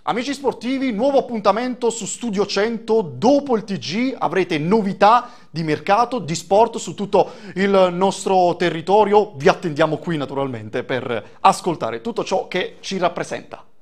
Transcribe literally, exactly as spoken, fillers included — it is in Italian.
Amici sportivi, nuovo appuntamento su Studio cento. Dopo il T G avrete novità di mercato, di sport su tutto il nostro territorio. Vi attendiamo qui naturalmente per ascoltare tutto ciò che ci rappresenta.